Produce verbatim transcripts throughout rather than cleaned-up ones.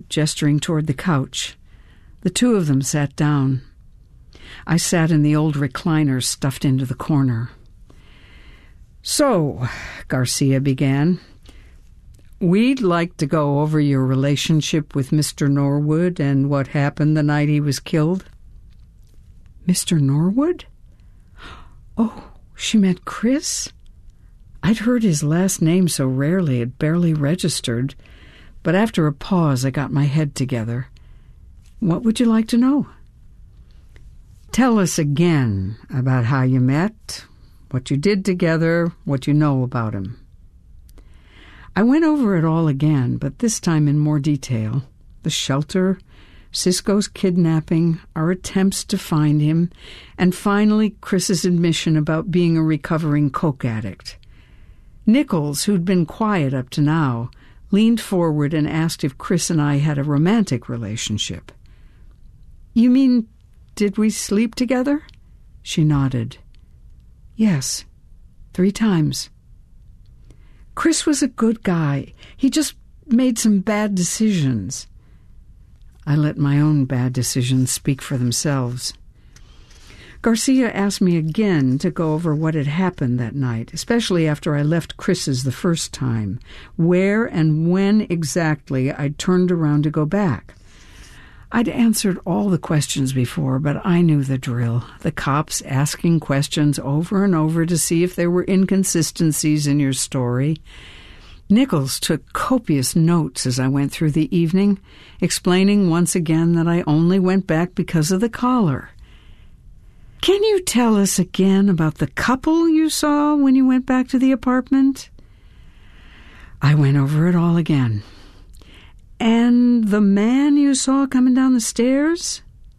gesturing toward the couch. The two of them sat down. I sat in the old recliner stuffed into the corner. "So," Garcia began, "we'd like to go over your relationship with Mister Norwood and what happened the night he was killed." "Mister Norwood? Oh, she meant Chris?" I'd heard his last name so rarely it barely registered, but after a pause I got my head together. "What would you like to know?" "Tell us again about how you met, what you did together, what you know about him." I went over it all again, but this time in more detail. The shelter, Cisco's kidnapping, our attempts to find him, and finally Chris's admission about being a recovering coke addict. Nichols, who'd been quiet up to now, leaned forward and asked if Chris and I had a romantic relationship. "You mean, did we sleep together?" She nodded. "Yes, three times." "Chris was a good guy. He just made some bad decisions." I let my own bad decisions speak for themselves. Garcia asked me again to go over what had happened that night, especially after I left Chris's the first time, where and when exactly I'd turned around to go back. I'd answered all the questions before, but I knew the drill. The cops asking questions over and over to see if there were inconsistencies in your story. Nichols took copious notes as I went through the evening, explaining once again that I only went back because of the collar. "Can you tell us again about the couple you saw when you went back to the apartment?" I went over it all again. "And the man you saw coming down the stairs?"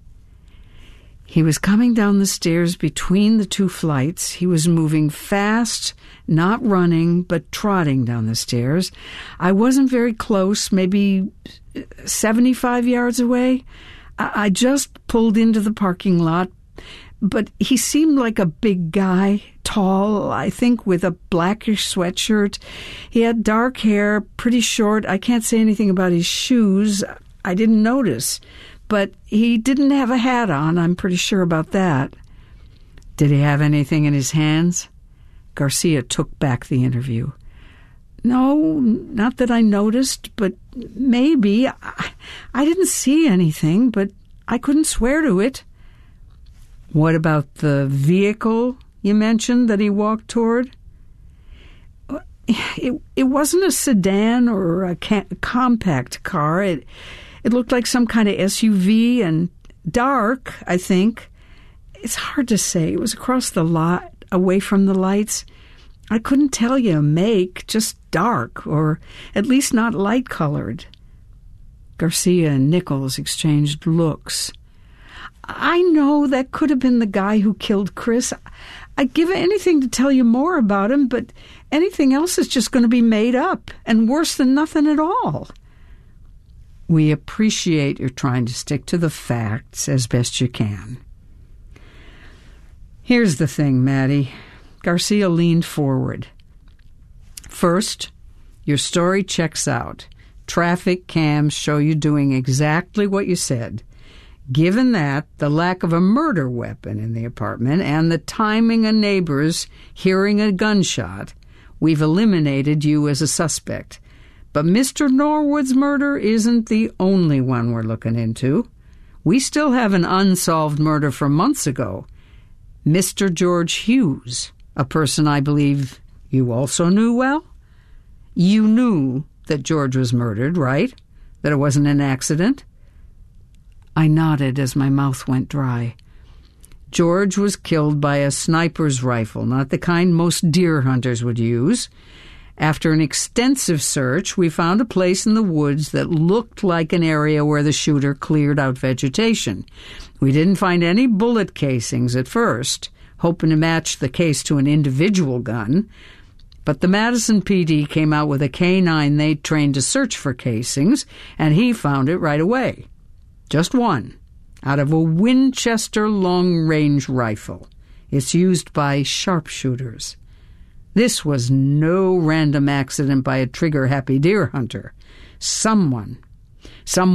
"He was coming down the stairs between the two flights. He was moving fast, not running, but trotting down the stairs. I wasn't very close, maybe seventy-five yards away. I, I just pulled into the parking lot, but he seemed like a big guy, tall, I think with a blackish sweatshirt. He had dark hair, pretty short. I can't say anything about his shoes. I didn't notice. But he didn't have a hat on, I'm pretty sure about that." "Did he have anything in his hands?" Garcia took back the interview. "No, not that I noticed, but maybe. I, I didn't see anything, but I couldn't swear to it." "What about the vehicle you mentioned that he walked toward?" It, it wasn't a sedan or a ca- compact car. It, it looked like some kind of S U V and dark, I think. It's hard to say. It was across the lot, away from the lights. I couldn't tell you a make, just dark, or at least not light-colored. Garcia and Nichols exchanged looks. "I know that could have been the guy who killed Chris. I'd give anything to tell you more about him, but anything else is just going to be made up, and worse than nothing at all." "We appreciate your trying to stick to the facts as best you can." "Here's the thing, Maddie." Garcia leaned forward. "First, your story checks out. Traffic cams show you doing exactly what you said. Given that, the lack of a murder weapon in the apartment and the timing of neighbors hearing a gunshot, we've eliminated you as a suspect. But Mister Norwood's murder isn't the only one we're looking into. We still have an unsolved murder from months ago. Mister George Hughes, a person I believe you also knew well. You knew that George was murdered, right? That it wasn't an accident?" I nodded as my mouth went dry. "George was killed by a sniper's rifle, not the kind most deer hunters would use. After an extensive search, we found a place in the woods that looked like an area where the shooter cleared out vegetation. We didn't find any bullet casings at first, hoping to match the case to an individual gun. But the Madison P D came out with a K nine they trained to search for casings, and he found it right away. Just one, out of a Winchester long-range rifle. It's used by sharpshooters. This was no random accident by a trigger-happy deer hunter. Someone, someone